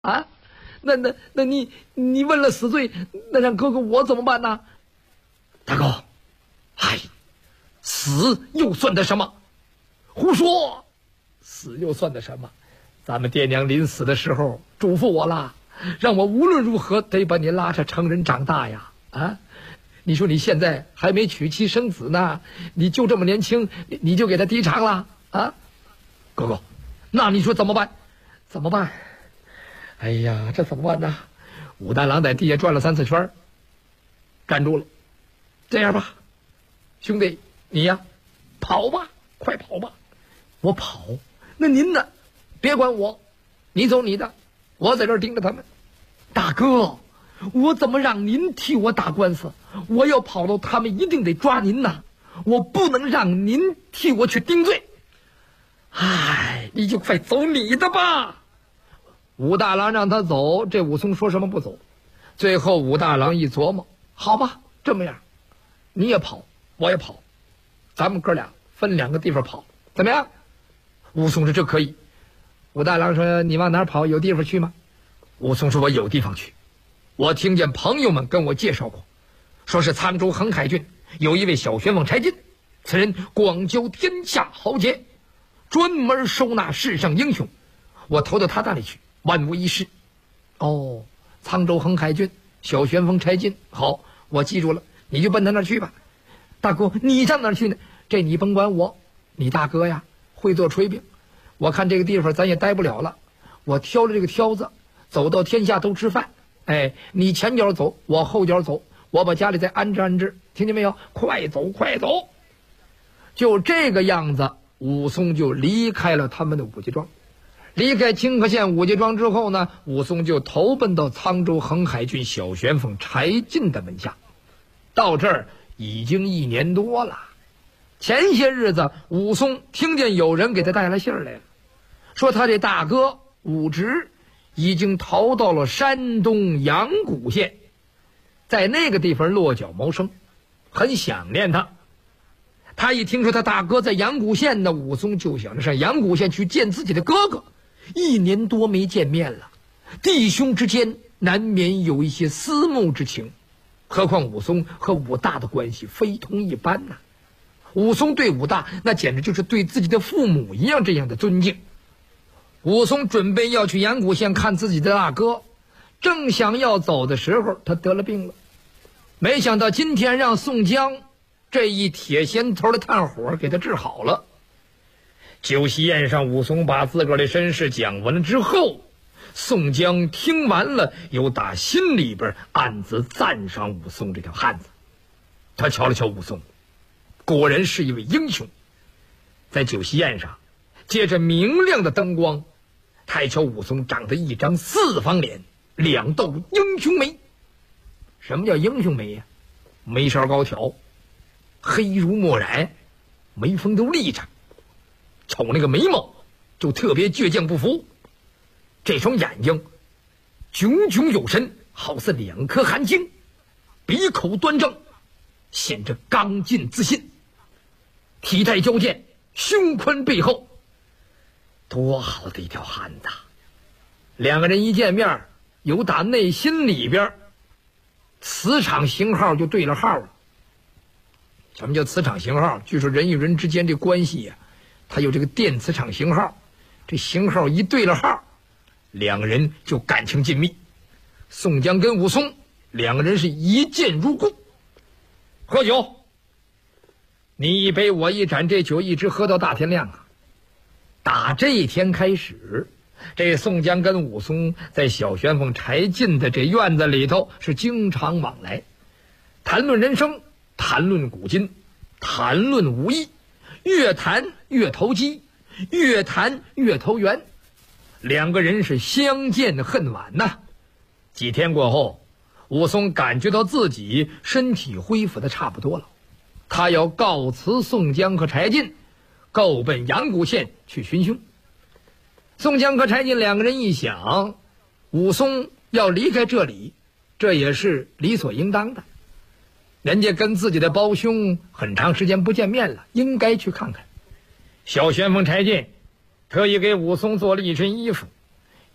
啊？那你问了死罪，那让哥哥我怎么办呢？大哥，哎，死又算得什么？胡说，死又算得什么？咱们爹娘临死的时候嘱咐我了，让我无论如何得把你拉扯成人长大呀！啊，你说你现在还没娶妻生子呢，你就这么年轻，你就给他低偿了啊？哥哥，那你说怎么办？怎么办？哎呀，这怎么办呢？武大郎在地下转了3次圈，站住了。这样吧，兄弟，你呀，跑吧，快跑吧！我跑，那您呢？别管我，你走你的，我在这儿盯着他们。大哥，我怎么让您替我打官司？我要跑了，他们一定得抓您呐！我不能让您替我去定罪。哎，你就快走你的吧。武大郎让他走，这武松说什么不走。最后武大郎一琢磨，好吧，这么样，你也跑，我也跑，咱们哥俩分2个地方跑，怎么样？武松说这可以。武大郎说你往哪儿跑？有地方去吗？武松说我有地方去，我听见朋友们跟我介绍过，说是沧州横海郡有一位小旋风柴进，此人广交天下豪杰，专门收纳世上英雄，我投到他那里去，万无一失。哦，沧州横海郡小旋风柴进，好，我记住了，你就奔他那儿去吧。大哥，你上哪儿去呢？这你甭管我，你大哥呀会做炊饼，我看这个地方咱也待不了了，我挑着这个挑子，走到天下都吃饭。哎，你前脚走，我后脚走，我把家里再安置安置，听见没有？快走快走！就这个样子，武松就离开了他们的武家庄。离开清河县武家庄之后呢，武松就投奔到沧州横海郡小旋风柴进的门下。到这儿已经1年多了。前些日子，武松听见有人给他带来信儿来了，说他这大哥武直已经逃到了山东阳谷县，在那个地方落脚谋生，很想念他。他一听说他大哥在阳谷县呢，武松就想着上阳谷县去见自己的哥哥。1年多没见面了，弟兄之间难免有一些思慕之情，何况武松和武大的关系非同一般呐。武松对武大那简直就是对自己的父母一样这样的尊敬。武松准备要去阳谷县看自己的大哥，正想要走的时候，他得了病了。没想到今天让宋江这一铁弦头的炭火给他治好了。酒席宴上，武松把自个儿的身世讲完了之后，宋江听完了，又打心里边暗自赞赏武松这条汉子。他瞧了瞧武松，果然是一位英雄。在酒席宴上，借着明亮的灯光，他一瞧武松长得一张4方脸，2道英雄眉。什么叫英雄眉呀？眉梢高挑，黑如墨染，眉峰都立着，瞅那个眉毛就特别倔强不服。这双眼睛炯炯有神，好似2颗寒星，鼻口端正，显着刚劲自信，体态矫健，胸宽背厚，多好的一条汉子。2个人一见面，有打内心里边磁场型号就对了号了。什么叫磁场型号？据说人与人之间这关系呀，它有这个电磁场型号，这型号一对了号，2个人就感情紧密。宋江跟武松2个人是一见如故。喝酒，你一杯我一盏，这酒一直喝到大天亮啊。打这一天开始，这宋江跟武松在小旋风柴进的这院子里头是经常往来，谈论人生，谈论古今，谈论武艺，越谈越投机，越谈越投缘。2个人是相见恨晚呐。几天过后，武松感觉到自己身体恢复的差不多了，他要告辞宋江和柴进，够奔阳谷县去寻凶。宋江和柴进2个人一想，武松要离开这里，这也是理所应当的。人家跟自己的胞兄很长时间不见面了，应该去看看。小旋风柴进特意给武松做了一身衣服，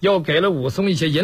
又给了武松一些银